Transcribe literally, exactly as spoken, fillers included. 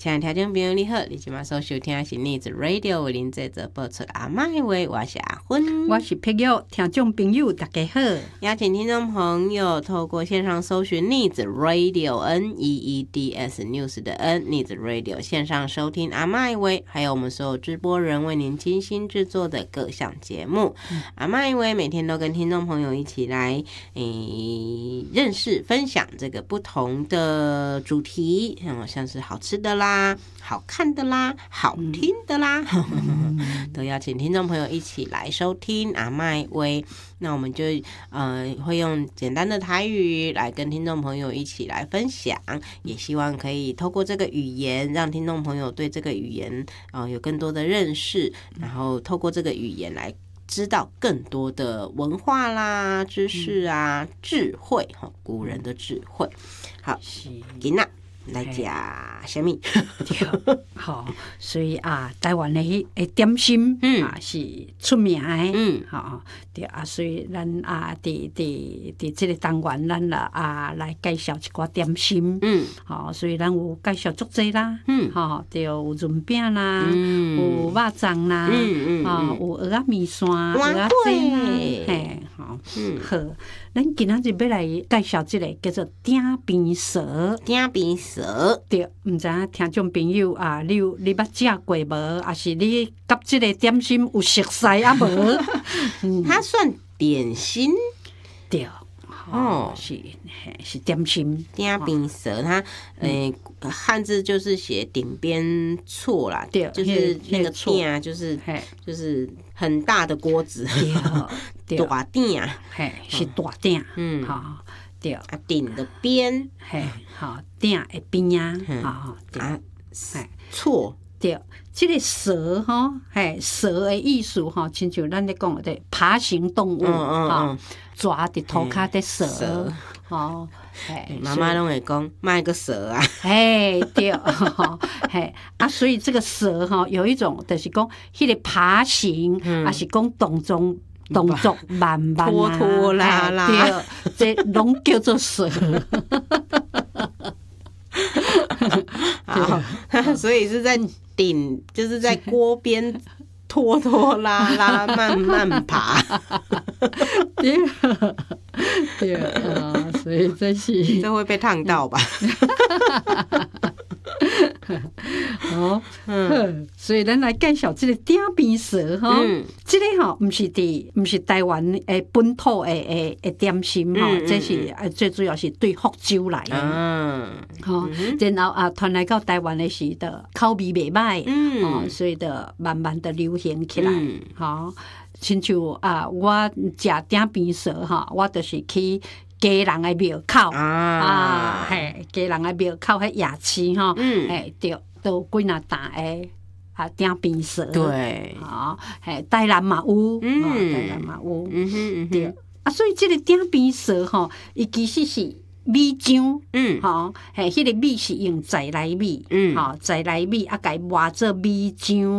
亲爱的听众朋友你好，你今晚所收听的是逆子 Radio 为您制作播出阿麦话，我是阿芬， 我是碧玉，听众朋友大家好。 邀请听众朋友透过线上搜寻逆子 Radio N E E D S News 的 N 逆子 Radio 线上收听阿麦话，还有我们所有直播人为您精心制作的各项节目。嗯、阿麦话每天都跟听众朋友一起来诶认识分享这个不同的主题，嗯，像是好吃的啦、好看的啦、好听的啦，嗯、都邀请听众朋友一起来收听阿麦威。那我们就呃会用简单的台语来跟听众朋友一起来分享，也希望可以透过这个语言，让听众朋友对这个语言呃有更多的认识，然后透过这个语言来知道更多的文化啦、知识啊、嗯、智慧，古人的智慧。好，今仔来食什么？ 好，所以啊，台湾的迄点心、嗯、啊是出名的，嗯，好，对啊，所以咱啊，伫伫伫这个单元，咱啦啊来介绍一寡点心，嗯，好，所以咱有介绍足济啦，嗯，好，对，有润饼啦，嗯、有肉粽啦，嗯嗯，啊，有蚵仔面线、蚵仔煎啦，嘿，好，嗯，好，咱今仔日要来介绍这个叫做鼎边趖， 鼎边趖， 对，毋知影听众朋友啊，你有你捌食过无？还是你甲这个点心有熟悉啊无？ 嗯，它算点心， 对，哦，是是点心。 鼎边趖，它诶、呃、汉字就是写顶边错啦，对，就是那个鼎，就是就是很大的锅子，对，大鼎， 嘿，是大鼎，嗯，好。对啊， 顶的边， 嘿，好，顶的边啊，好， 啊，错， 对，这个蛇哈，嘿，蛇的意思哈，亲像咱咧讲的爬行动物，哈，抓伫涂骹的蛇，哦， 嘿，妈妈拢会讲卖个蛇啊， 嘿，对，嘿，啊，所以这个蛇哈，有一种就是讲，迄个爬行，还是讲动作。动作慢慢、啊、 拖拖拉拉， 对，这拢叫做蛇。 好，所以是在顶，就是在锅边拖拖拉拉，慢慢爬。 对，对啊，所以这是这会被烫到吧？ 哦，嗯，所以咱来介绍这个鼎边趖哈，嗯、这个哈不是伫，不是台湾诶本土诶诶诶点心哈，嗯、这是啊最主要是对福州来的，嗯，好，嗯、然后啊传来到台湾的时的口味袂歹，嗯，哦，所以的慢慢的流行起来，嗯，好，亲像啊我食鼎边趖哈，我就是去。家人的庙口啊，啊嘿，家人的庙口迄夜市吼，嗯，嘿，对，都有几若担的啊鼎边趖， 对， 啊，嘿，台南嘛有，嗯，台南嘛有，嗯哼嗯哼，对，啊，所以这个鼎边趖吼，伊其實是米漿，嗯，吼，嘿，迄個米是用在來米，嗯，吼，在來米啊，甲伊磨做米漿。